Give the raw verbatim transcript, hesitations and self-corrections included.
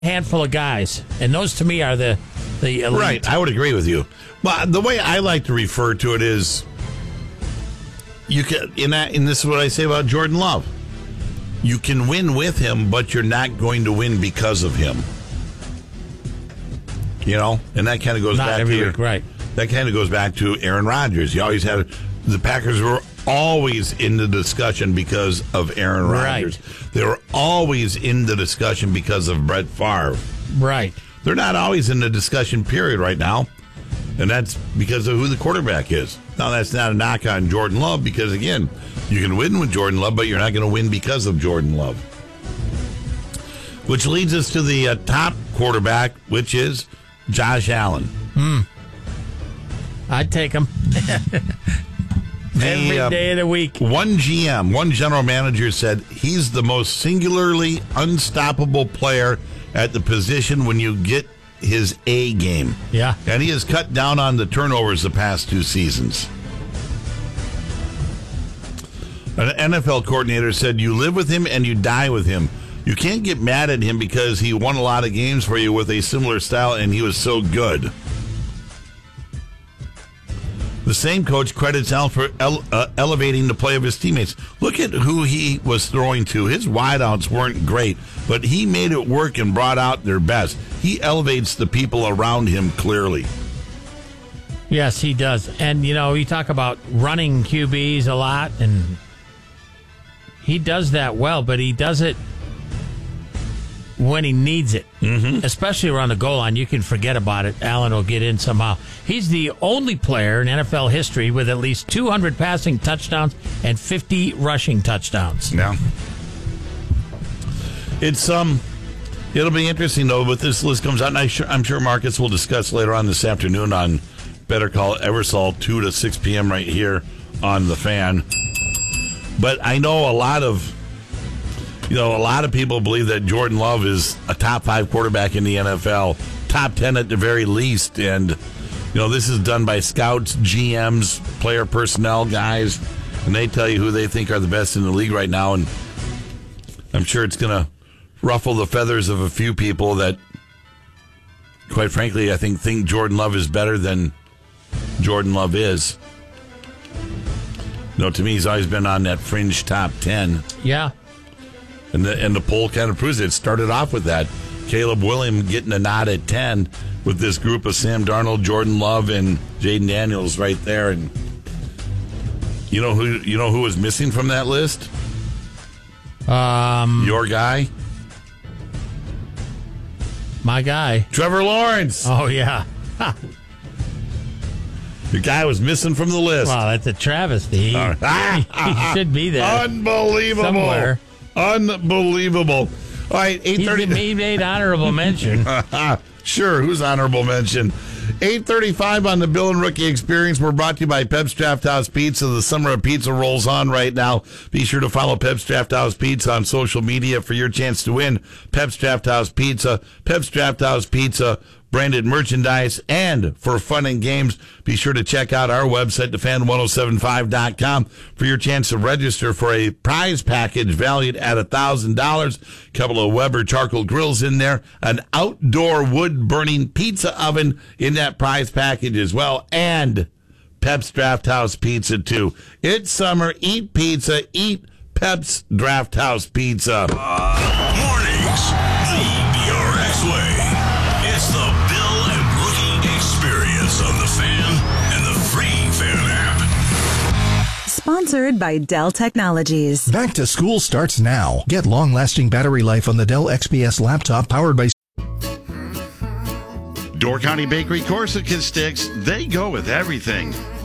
handful of guys, and those to me are the the elite. Right, I would agree with you. Well, the way I like to refer to it is, you can, in that, and this is what I say about Jordan Love. You can win with him, but you're not going to win because of him. You know, and that kind of goes Not back every to week, right? That kind of goes back to Aaron Rodgers. You always had the Packers were always in the discussion because of Aaron Rodgers. Right. They were always in the discussion because of Brett Favre. Right. They're not always in the discussion period right now, and that's because of who the quarterback is. Now, that's not a knock on Jordan Love because, again, you can win with Jordan Love, but you're not going to win because of Jordan Love. Which leads us to the uh, top quarterback, which is Josh Allen. Hmm. I'd take him. Every the, uh, day of the week. One G M, one general manager said he's the most singularly unstoppable player at the position when you get his A game. Yeah. And he has cut down on the turnovers the past two seasons. An N F L coordinator said you live with him and you die with him. You can't get mad at him because he won a lot of games for you with a similar style and he was so good. The same coach credits Al for ele- uh, elevating the play of his teammates. Look at who he was throwing to. His wideouts weren't great, but he made it work and brought out their best. He elevates the people around him clearly. Yes, he does. And, you know, you talk about running Q Bs a lot, and he does that well, but he does it when he needs it, mm-hmm. especially around the goal line. You can forget about it. Allen will get in somehow. He's the only player in N F L history with at least two hundred passing touchdowns and fifty rushing touchdowns. Yeah. It's, um, it'll be interesting, though, but this list comes out, and I sure, I'm sure Marcus will discuss later on this afternoon on Better Call Eversol, two to six p.m. right here on The Fan. But I know a lot of You know, a lot of people believe that Jordan Love is a top five quarterback in the N F L, top ten at the very least. And, you know, this is done by scouts, G Ms, player personnel guys, and they tell you who they think are the best in the league right now. And I'm sure it's going to ruffle the feathers of a few people that, quite frankly, I think think Jordan Love is better than Jordan Love is. You know, to me, he's always been on that fringe top ten. Yeah. And the and the poll kind of proves it. It started off with that. Caleb Williams getting a nod at ten with this group of Sam Darnold, Jordan Love, and Jaden Daniels right there. And you know who you know who was missing from that list? Um, Your guy, my guy, Trevor Lawrence. Oh yeah, the guy was missing from the list. Wow, that's a travesty. He, he, he should be there. Unbelievable. Somewhere. Unbelievable. All right, eight thirty. He made honorable mention. Sure, who's honorable mention? eight thirty-five on the Bill and Rookie Experience. We're brought to you by Pep's Draft House Pizza. The summer of pizza rolls on right now. Be sure to follow Pep's Draft House Pizza on social media for your chance to win Pep's Draft House Pizza. Pep's Draft House Pizza, branded merchandise, and for fun and games, be sure to check out our website, the fan ten seventy-five dot com, for your chance to register for a prize package valued at one thousand dollars. A couple of Weber charcoal grills in there, an outdoor wood-burning pizza oven in that prize package as well, and Pep's Draft House Pizza, too. It's summer. Eat pizza. Eat Pep's Draft House Pizza. Uh, mornings, the B R X way. It's the Bill and Rookie Experience on the Fan and the free Fan app. Sponsored by Dell Technologies. Back to school starts now. Get long-lasting battery life on the Dell X P S laptop powered by Door County Bakery Corsican sticks, they go with everything.